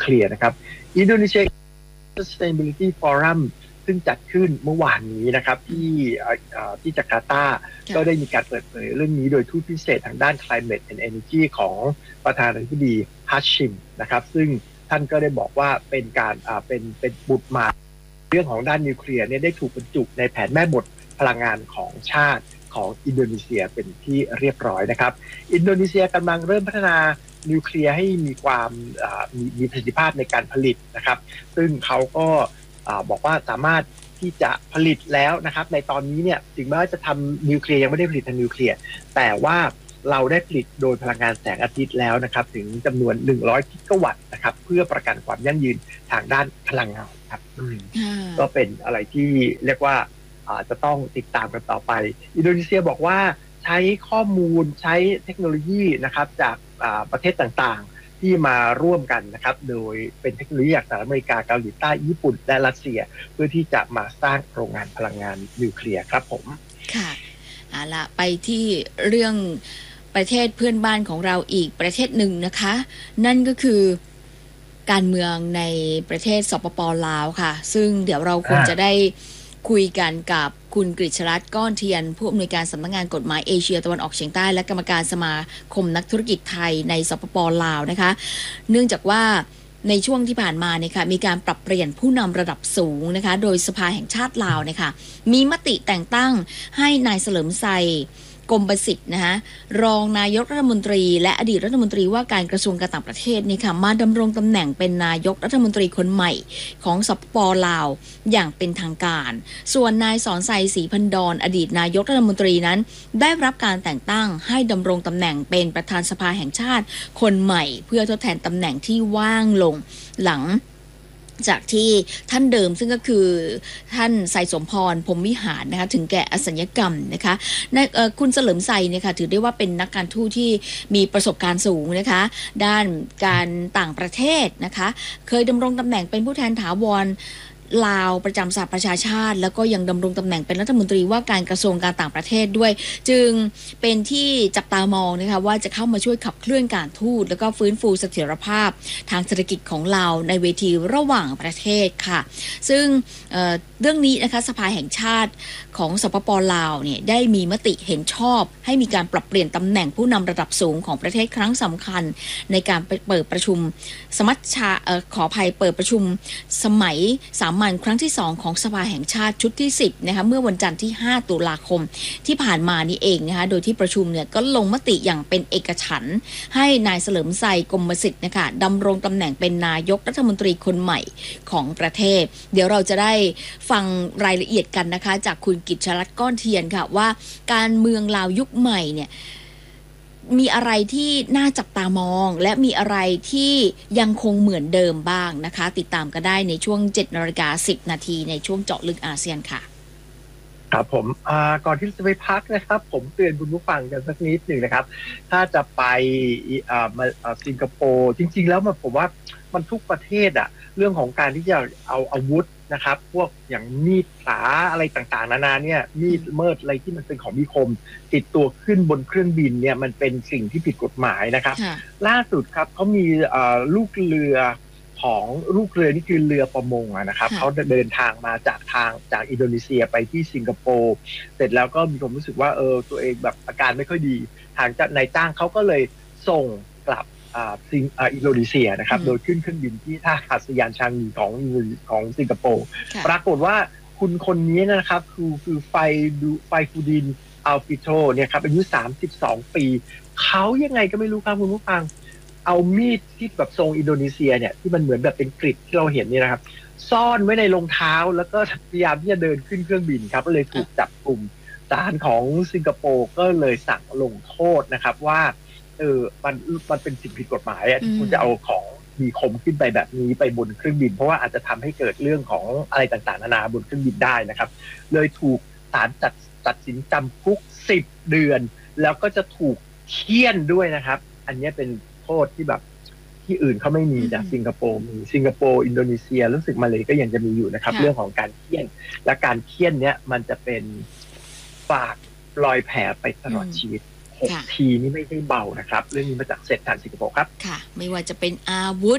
เคลียร์นะครับอินโดนีเซีย Sustainability Forum ซึ่งจัดขึ้นเมื่อวานนี้นะครับที่จาการ์ตาก็ได้มีการเปิดเผยเรื่องนี้โดยทูตพิเศษทางด้าน Climate and Energy ของประธานาธิบดีฮัชชิมนะครับซึ่งท่านก็ได้บอกว่าเป็นการเป็นบุตรหมายเรื่องของด้านนิวเคลียร์เนี่ยได้ถูกบรรจุในแผนแม่บทพลังงานของชาติของอินโดนีเซียเป็นที่เรียบร้อยนะครับอินโดนีเซียกำลังเริ่มพัฒนานิวเคลียร์ให้มีความมีประสิทธิภาพในการผลิตนะครับซึ่งเขาก็บอกว่าสามารถที่จะผลิตแล้วนะครับในตอนนี้เนี่ยถึงแม้ว่าจะทำนิวเคลียร์ยังไม่ได้ผลิตทางนิวเคลียร์แต่ว่าเราได้ผลิตโดยพลังงานแสงอาทิตย์แล้วนะครับถึงจำนวน100กิกะวัตต์นะครับเพื่อประกันความยั่งยืนทางด้านพลังงานครับก็เป็นอะไรที่เรียกว่าจะต้องติดตามกันต่อไปอินโดนีเซียบอกว่าใช้ข้อมูลใช้เทคโนโลยีนะครับจากประเทศต่างๆที่มาร่วมกันนะครับโดยเป็นเทคโนโลยีจากสหรัฐอเมริกาเกาหลีใต้ญี่ปุ่นและรัสเซียเพื่อที่จะมาสร้างโรงงานพลังงานนิวเคลียร์ครับผมค่ะเอาละไปที่เรื่องประเทศเพื่อนบ้านของเราอีกประเทศหนึ่งนะคะนั่นก็คือการเมืองในประเทศสปป.ลาวค่ะซึ่งเดี๋ยวเราคงจะได้คุยกันกับคุณกฤษรัตน์ก้อนเทียนผู้อำนวยการสำนักงานกฎหมายเอเชียตะวันออกเฉียงใต้และกรรมการสมาคมนักธุรกิจไทยในสปป.ลาวนะคะเนื่องจากว่าในช่วงที่ผ่านมาเนี่ยค่ะมีการปรับเปลี่ยนผู้นำระดับสูงนะคะโดยสภาแห่งชาติลาวเนี่ยค่ะมีมติแต่งตั้งให้นายเฉลิมไซกรมประสิทธิ์นะคะรองนายกรัฐมนตรีและอดีตรัฐมนตรีว่าการกระทรวงการต่างประเทศนี่ค่ะมาดำรงตำแหน่งเป็นนายกรัฐมนตรีคนใหม่ของสปป.ลาวอย่างเป็นทางการส่วนนายสอนไซศรีพันดรอดีตนายกรัฐมนตรีนั้นได้รับการแต่งตั้งให้ดำรงตำแหน่งเป็นประธานสภาแห่งชาติคนใหม่เพื่อทดแทนตำแหน่งที่ว่างลงหลังจากที่ท่านเดิมซึ่งก็คือท่านไซสมพรพรหมวิหารนะคะถึงแก่อสัญญกรรมนะคะคุณเฉลิมไซเนี่ยค่ะถือได้ว่าเป็นนักการทูตที่มีประสบการณ์สูงนะคะด้านการต่างประเทศนะคะเคยดำรงตำแหน่งเป็นผู้แทนถาวรลาวประจำสหประชาชาติแล้วก็ยังดำรงตำแหน่งเป็นรัฐมนตรีว่าการกระทรวงการต่างประเทศด้วยจึงเป็นที่จับตามองนะคะว่าจะเข้ามาช่วยขับเคลื่อนการทูตแล้วก็ฟื้นฟูเสถียรภาพทางเศรษฐกิจของลาวในเวทีระหว่างประเทศค่ะซึ่งเรื่องนี้นะคะสภาแห่งชาติของสปป.ลาวเนี่ยได้มีมติเห็นชอบให้มีการปรับเปลี่ยนตำแหน่งผู้นำระดับสูงของประเทศครั้งสำคัญในการเปิดประชุมสมัชชาขออภัยเปิดประชุมสมัยสามัญครั้งที่2ของสภาแห่งชาติชุดที่10นะคะเมื่อวันจันทร์ที่5ตุลาคมที่ผ่านมานี่เองนะคะโดยที่ประชุมเนี่ยก็ลงมติอย่างเป็นเอกฉันท์ให้นายเฉลิมไซกรมสิทธิ์นะคะดำรงตำแหน่งเป็นนายกรัฐมนตรีคนใหม่ของประเทศเดี๋ยวเราจะได้ฟังรายละเอียดกันนะคะจากคุณกิจรัตน์ก้อนเทียนค่ะว่าการเมืองลาวยุคใหม่เนี่ยมีอะไรที่น่าจับตามองและมีอะไรที่ยังคงเหมือนเดิมบ้างนะคะติดตามกันได้ในช่วง 7:10 นาทีในช่วงเจาะลึกอาเซียนค่ะครับผมก่อนที่จะไปพักนะครับผมเตือนคุณผู้ฟังกันสักนิดหนึ่งนะครับถ้าจะไปสิงคโปร์จริงๆแล้วผมว่ามันทุกประเทศอะเรื่องของการที่จะเอาอาวุธนะครับพวกอย่างมีดผาอะไรต่างๆนานาเนี่ยมีดเมิดอะไรที่มันเป็นของมีคมติดตัวขึ้นบนเครื่องบินเนี่ยมันเป็นสิ่งที่ผิดกฎหมายนะครับล่าสุดครับเขามีลูกเรือของลูกเรือนี่คือเรือประมงนะครับเขาเดินทางมาจากอินโดนีเซียไปที่สิงคโปร์เสร็จแล้วก็มีความรู้สึกว่าตัวเองแบบอาการไม่ค่อยดีทางนายจ้างเขาก็เลยส่งกลับอินโดนีเซียนะครับโดยขึ้นเครื่องบินที่ท่าอากาศยานชางงีของสิงคโปร์ปรากฏว่าคุณคนนี้นะครับคือไฟฟูดินอัลฟิโตเนี่ยครับอายุ32ปีเขายังไงก็ไม่รู้ครับคุณผู้ฟังเอามีดที่แบบทรงอินโดนีเซียเนี่ยที่มันเหมือนแบบเป็นกริดที่เราเห็นนี่นะครับซ่อนไว้ในรองเท้าแล้วก็พยายามที่จะเดินขึ้นเครื่องบินครับก็เลยถูกจับกุมศาลของสิงคโปร์ก็เลยสั่งลงโทษนะครับว่ามันเป็นสิ่งผิดกฎหมายที่คุณจะเอาของมีคมขึ้นไปแบบนี้ไปบนเครื่องบินเพราะว่าอาจจะทำให้เกิดเรื่องของอะไรต่างๆนานาบนเครื่องบินได้นะครับเลยถูกศาลตัดสินจำคุก10 เดือนแล้วก็จะถูกเฆี่ยนด้วยนะครับอันนี้เป็นโทษที่แบบที่อื่นเขาไม่มีจากสิงคโปร์มีสิงคโปร์อินโดนีเซียรู้สึกมาเลยก็ยังจะมีอยู่นะครับเรื่องของการเฆี่ยนและการเฆี่ยนเนี้ยมันจะเป็นฝากรอยแผลไปตลอดชีวิต6 ทีนี่ไม่ใช่เบานะครับเรื่องนี้มาจากเศรษฐานสิงคโปร์ครับค่ะไม่ว่าจะเป็นอาวุธ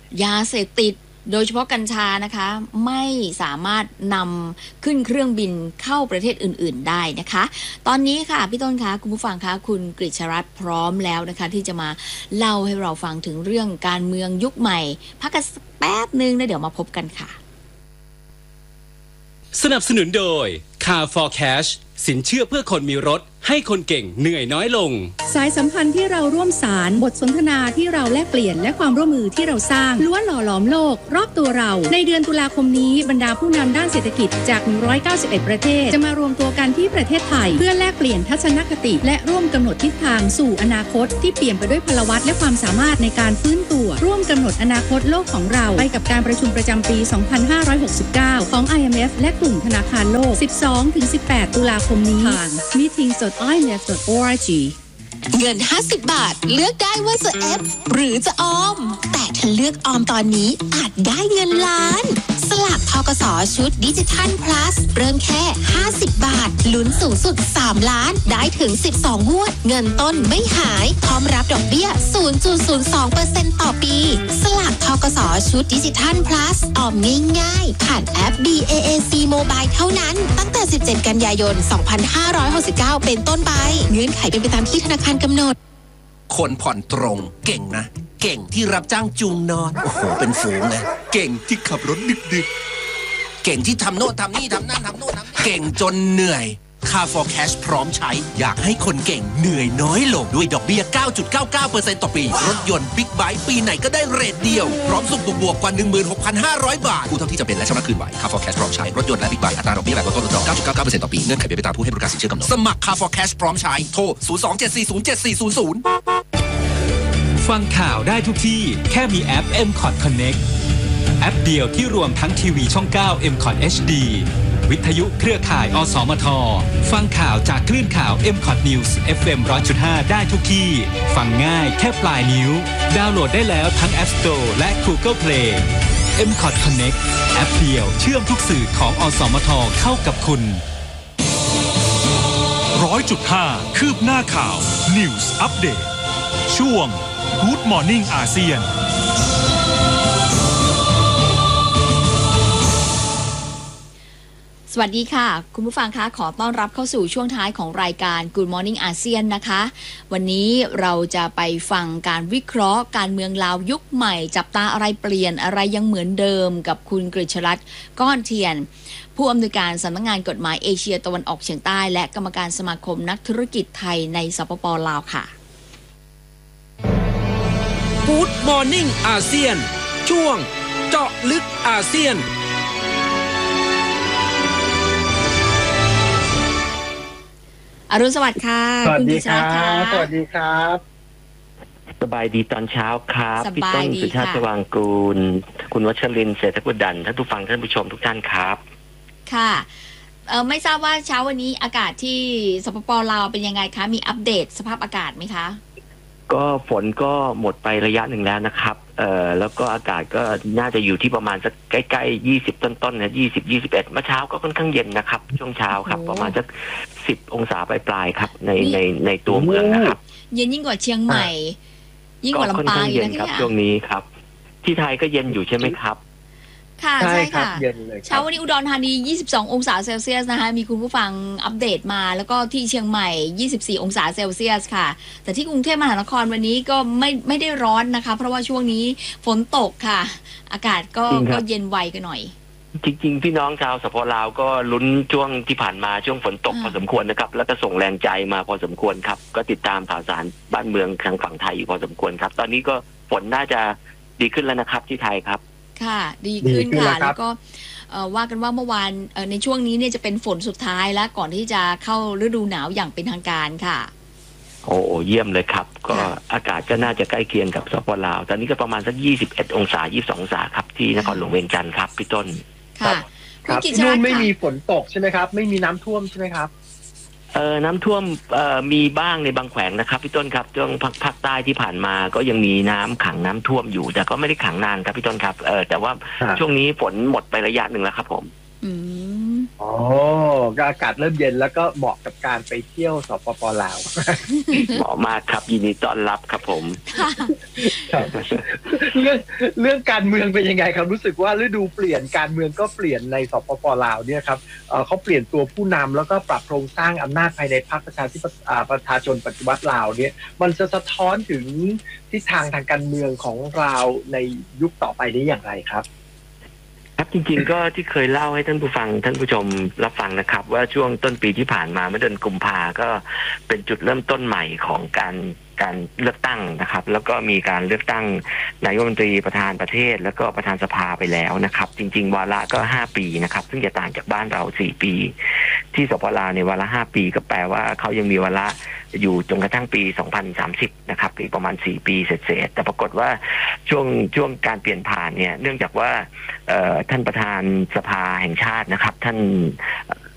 ยาเสพติดโดยเฉพาะกัญชานะคะไม่สามารถนำขึ้นเครื่องบินเข้าประเทศอื่นๆได้นะคะตอนนี้ค่ะพี่ต้นคะคุณผู้ฟังคะคุณกฤษรัตน์พร้อมแล้วนะคะที่จะมาเล่าให้เราฟังถึงเรื่องการเมืองยุคใหม่พักกันแป๊บนึงแล้วเดี๋ยวมาพบกันค่ะสนับสนุนโดย Car for Cash สินเชื่อเพื่อคนมีรถให้คนเก่งเหนื่อยน้อยลงสายสัมพันธ์ที่เราร่วมสารบทสนทนาที่เราแลกเปลี่ยนและความร่วมมือที่เราสร้างล้วนหล่อหลอมโลกรอบตัวเราในเดือนตุลาคมนี้บรรดาผู้นำด้านเศรษฐกิจจาก191ประเทศจะมารวมตัวกันที่ประเทศไทยเพื่อแลกเปลี่ยนทัศนคติและร่วมกำหนดทิศทางสู่อนาคตที่เปลี่ยนไปด้วยพลวัตและความสามารถในการฟื้นตัวร่วมกำหนดอนาคตโลกของเราไปกับการประชุมประจำปี 2569 ของ IMF และกลุ่มธนาคารโลก 12-18 ตุลาคมนี้ผ่าน meetings.imf.org เงิน50 บาทเลือกได้ว่าจะเอฟหรือจะออมแต่ถ้าเลือกออมตอนนี้อาจได้เงินล้านสลากธกส.ชุดดิจิทัล plus เริ่มแค่50 บาทลุ้นสูงสุด3ล้านได้ถึง12งวดเงินต้นไม่หายพร้อมรับดอกเบี้ย 0.02% ต่อปีสลากธกส.ชุดดิจิทัล plus ออมง่ายๆผ่านแอป BAAC Mobile เท่านั้นตั้งแต่17กันยายน2569เป็นต้นไปเงื่อนไขเป็นไปตามที่ธนาคารกำหนดคนผ่อนตรงเก่งนะเก่งที่รับจ้างจูงนอนโอ้โหเป็นฝูงเลยเก่งที่ขับรถดึกๆเก่งที่ทำโน่นทำนี่ทำนั่นทำโน่นทำนี่เก่งจนเหนื่อย Car for Cash พร้อมใช้อยากให้คนเก่งเหนื่อยน้อยลงด้วยดอกเบี้ย 9.99% ต่อปีรถยนต์บิ๊กไบค์ปีไหนก็ได้เรทเดียวพร้อมส่งบวกกว่า 16,500 บาทกู้เท่าที่จะเป็นและชำระคืนไหว Car for Cash พร้อมใช้รถยนต์และบิ๊กไบค์อัตราดอกเบี้ยแบบลดต้นลดดอก 9.99% ต่อปีเงื่อนไขเป็นไปตามผู้ให้บริการสินเชื่อกำหนดสมัคร Car for Cash พร้อมใช้โทร 027407400 ฟังข่าวได้ทุกที่แค่มีแอป MCOT Connect แอปเดียวที่รวมทั้งทีวีช่อง 9 MCOT HD วิทยุเครือข่ายอสมทฟังข่าวจากคลื่นข่าว MCOT News FM 100.5 ได้ทุกที่ฟังง่ายแค่ปลายนิ้วดาวน์โหลดได้แล้วทั้ง App Store และ Google Play MCOT Connect แอปเดียวเชื่อมทุกสื่อของอสมทเข้ากับคุณ 100.5 คืบหน้าข่าว News Update ช่วง Good Morning อาเซียนสวัสดีค่ะคุณผู้ฟังคะขอต้อนรับเข้าสู่ช่วงท้ายของรายการ Good Morning อาเซียนนะคะวันนี้เราจะไปฟังการวิเคราะห์การเมืองลาวยุคใหม่จับตาอะไรเปลี่ยนอะไรยังเหมือนเดิมกับคุณกฤษรัตน์ก้อนเทียนผู้อำนวยการสำนักงานกฎหมายเอเชียตะวันออกเฉียงใต้และกรรมการสมาคมนักธุรกิจไทยในสปป.ลาวค่ะ Good Morning อาเซียนช่วงเจาะลึกอาเซียนอรุณสวัสดิ์ค่ะสวัสดีครับสวัสดีครับสบายดีตอนเช้าครับพี่ต้นสุชาติวังกูลคุณวัชรินทร์เศรษฐกุลดันท่านผู้ฟังท่านผู้ชมทุกท่านครับค่ะไม่ทราบว่าเช้าวันนี้อากาศที่สปป.ลาวเป็นยังไงคะมีอัปเดตสภาพอากาศไหมคะก็ฝนก็หมดไประยะหนึ่งแล้วนะครับแล้วก็อากาศก็น่าจะอยู่ที่ประมาณสักใกล้ๆ20ต้นๆนะ20 21เมื่อเช้าก็ค่อนข้างเย็นนะครับช่วงเช้าครับประมาณสัก10องศาปลายๆครับในตัวเมืองนะครับเย็นยิ่งกว่าเชียงใหม่ยิ่งกว่าลำปางอีกนะครับช่วงนี้ครับที่ไทยก็เย็นอยู่ใช่ไหมครับค่ะใช่ค่ะเช้าวันนี้อุดรธานี22องศาเซลเซียสนะคะมีคุณผู้ฟังอัปเดตมาแล้วก็ที่เชียงใหม่24องศาเซลเซียสค่ะแต่ที่กรุงเทพมหานครวันนี้ก็ไม่ได้ร้อนนะคะเพราะว่าช่วงนี้ฝนตกค่ะอากาศก็เย็นไวกันหน่อยจริงๆพี่น้องชาวสปป.ลาวก็ลุ้นช่วงที่ผ่านมาช่วงฝนตกพอสมควรนะครับแล้วก็ส่งแรงใจมาพอสมควรครับก็ติดตามข่าวสารบ้านเมืองทางฝั่งไทยอยู่พอสมควรครับตอนนี้ก็ฝนน่าจะดีขึ้นแล้วนะครับที่ไทยครับค่ะดีขึ้นค่ะแล้วก็ว่ากันว่าเมื่อวานในช่วงนี้เนี่ยจะเป็นฝนสุดท้ายแล้วก่อนที่จะเข้าฤดูหนาวอย่างเป็นทางการค่ะโอ้เยี่ยมเลยครับก็อากาศก็น่าจะใกล้เคียงกับสปป.ลาวตอนนี้ก็ประมาณสัก21องศา22องศาครับที่นครหลวงเวียงจันทร์ครับพี่ต้นค่ะครับที่นู่นไม่มีฝนตกใช่ไหมครับไม่มีน้ำท่วมใช่ไหมครับน้ำท่วมมีบ้างในบางแขวงนะครับพี่ต้นครับช่วงภาคใต้ที่ผ่านมาก็ยังมีน้ำขังน้ำท่วมอยู่แต่ก็ไม่ได้ขังนานครับพี่ต้นครับแต่ว่าช่วงนี้ฝนหมดไประยะหนึ่งแล้วครับผมอ๋อก็อากาศเริ่มเย็นแล้วก็เหมาะกับการไปเที่ยวสปป.ลาวเหมาะมากครับยินดีต้อนรับครับผมครับเรื่องการเมืองเป็นยังไงครับรู้สึกว่าฤดูเปลี่ยนการเมืองก็เปลี่ยนในสปป.ลาวเนี่ยครับเขาเปลี่ยนตัวผู้นำแล้วก็ปรับโครงสร้างอำนาจภายในพรรคประชาชนปฏิวัติลาวเนี่ยมันจะสะท้อนถึงทิศทางการเมืองของเราในยุคต่อไปนี้อย่างไรครับครับจริงๆก็ที่เคยเล่าให้ท่านผู้ฟังท่านผู้ชมรับฟังนะครับว่าช่วงต้นปีที่ผ่านมาเมื่อเดือนกุมภาก็เป็นจุดเริ่มต้นใหม่ของการเลือกตั้งนะครับแล้วก็มีการเลือกตั้งนายกรัฐมนตรีประธานประเทศแล้วก็ประธานสภาไปแล้วนะครับจริงๆวาระก็5ปีนะครับซึ่งจะต่างจากบ้านเรา4ปีที่สปป.ลาวในวาระ5ปีก็แปลว่าเขายังมีวาระอยู่จนกระทั่งปี2030นะครับอีกประมาณ4ปีเศษๆแต่ปรากฏว่าช่วงการเปลี่ยนผ่านเนี่ยเนื่องจากว่าท่านประธานสภาแห่งชาตินะครับท่าน